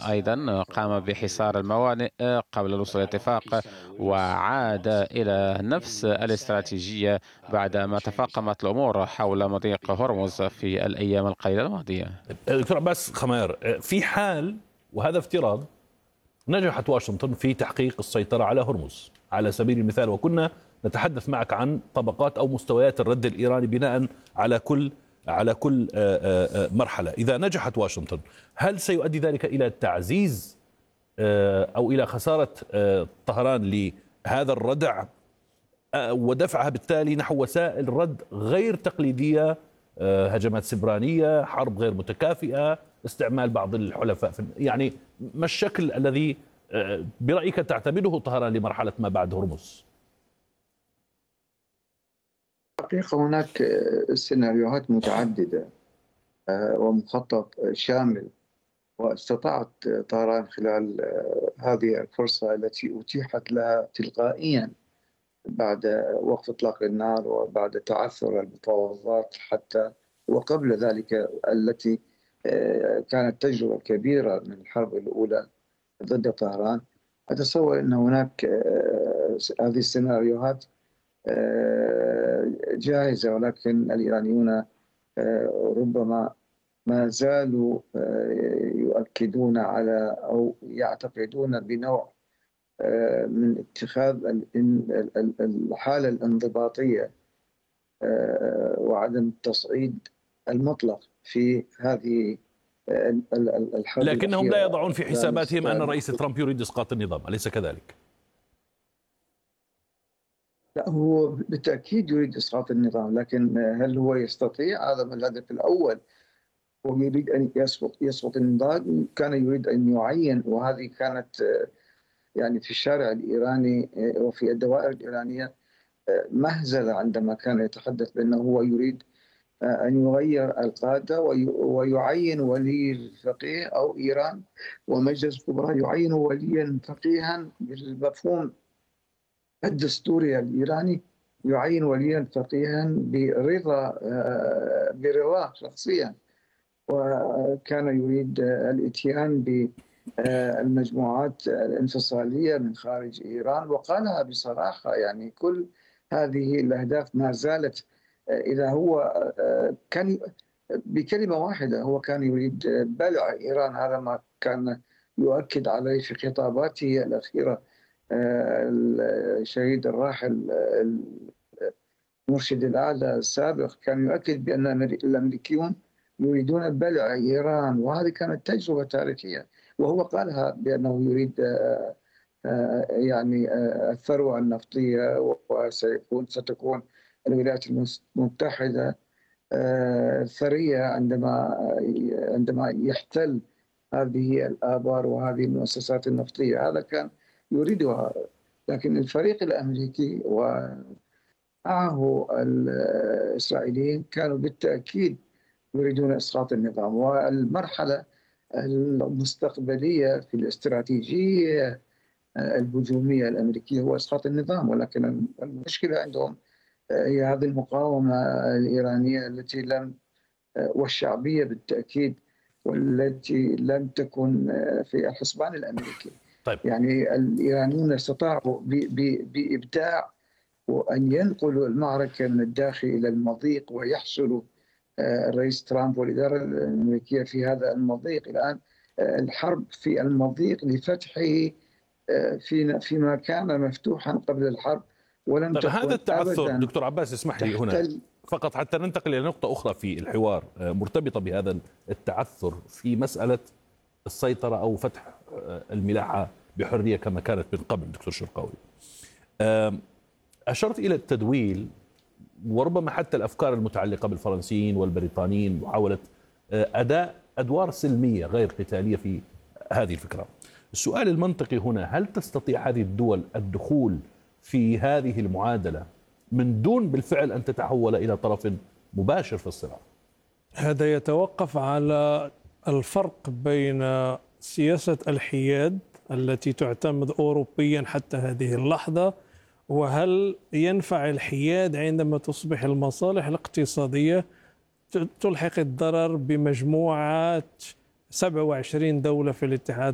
أيضا قام بحصار الموانئ قبل الوصول إلى اتفاق، وعاد إلى نفس الاستراتيجية بعدما تفاقمت الأمور حول مضيق هرمز في الأيام القليلة الماضية. دكتور عباس خمير، في حال وهذا افتراض نجحت واشنطن في تحقيق السيطرة على هرمز على سبيل المثال، وكنا نتحدث معك عن طبقات أو مستويات الرد الإيراني بناء على كل مرحلة، إذا نجحت واشنطن هل سيؤدي ذلك إلى تعزيز أو إلى خسارة طهران لهذا الردع ودفعها بالتالي نحو وسائل رد غير تقليدية، هجمات سبرانية، حرب غير متكافئة، استعمال بعض الحلفاء، يعني ما الشكل الذي برأيك تعتمده طهران لمرحلة ما بعد هرمز؟ حقيقة هناك سيناريوهات متعددة ومخطط شامل، واستطاعت طهران خلال هذه الفرصة التي أتيحت لها تلقائيا بعد وقف إطلاق النار وبعد تعثر المفاوضات حتى وقبل ذلك، التي كانت تجربة كبيرة من الحرب الأولى ضد طهران. أتصور أن هناك هذه السيناريوهات جاهزة، ولكن الإيرانيون ربما ما زالوا يؤكدون على أو يعتقدون بنوع من اتخاذ الحالة الانضباطية وعدم التصعيد المطلق في هذه الحرب. لكنهم لا يضعون في حساباتهم أن الرئيس ترامب يريد إسقاط النظام، أليس كذلك؟ لا، هو بالتأكيد يريد إسقاط النظام، لكن هل هو يستطيع؟ هذا الهدف الأول. هو يريد أن يسقط النظام، كان يريد أن يعين، وهذه كانت يعني في الشارع الإيراني وفي الدوائر الإيرانية مهزلة عندما كان يتحدث بأنه هو يريد أن يغير القادة ويعين ولي الفقيه، أو إيران ومجلس الكبرى يعين وليا فقيها بالمفهوم الدستوري الإيراني، يعين وليا فقيها برضاه شخصيا. وكان يريد الاتيان بالمجموعات الانفصالية من خارج إيران، وقالها بصراحة. يعني كل هذه الأهداف ما زالت. إذا هو كان بكلمة واحدة، هو كان يريد بلع إيران. هذا ما كان يؤكد عليه في خطاباته الأخيرة الشهيد الراحل المرشد الأعلى السابق، كان يؤكد بأن الأمريكيون يريدون بلع إيران، وهذه كانت تجربة تاريخية، وهو قالها بأنه يريد يعني الثروة النفطية، وستكون الولايات المتحدة ثرية عندما يحتل هذه الآبار وهذه المؤسسات النفطية. هذا كان يريدها، لكن الفريق الأمريكي ومعه الإسرائيليين كانوا بالتأكيد يريدون إسقاط النظام. والمرحلة المستقبلية في الاستراتيجية الهجومية الأمريكية هو إسقاط النظام، ولكن المشكلة عندهم هي هذه المقاومة الإيرانية التي لم والشعبية بالتأكيد، والتي لم تكن في الحسبان الأمريكي. طيب. يعني الإيرانيون استطاعوا بإبداع وأن ينقلوا المعركة من الداخل إلى المضيق، ويحصلوا الرئيس ترامب والإدارة الأمريكية في هذا المضيق. الآن الحرب في المضيق لفتحه فيما كان مفتوحا قبل الحرب ولم تكن. هذا التعثر دكتور عباس، اسمح لي هنا فقط حتى ننتقل إلى نقطة أخرى في الحوار مرتبطة بهذا التعثر في مسألة السيطرة أو فتح الملاحة بحرية كما كانت من قبل. دكتور شرقاوي، أشرت إلى التدويل وربما حتى الأفكار المتعلقة بالفرنسيين والبريطانيين، محاولة أداء أدوار سلمية غير قتالية في هذه الفكرة. السؤال المنطقي هنا، هل تستطيع هذه الدول الدخول في هذه المعادلة من دون بالفعل أن تتحول إلى طرف مباشر في الصراع؟ هذا يتوقف على الفرق بين سياسة الحياد التي تعتمد أوروبيا حتى هذه اللحظة، وهل ينفع الحياد عندما تصبح المصالح الاقتصادية تلحق الضرر بمجموعة 27 دولة في الاتحاد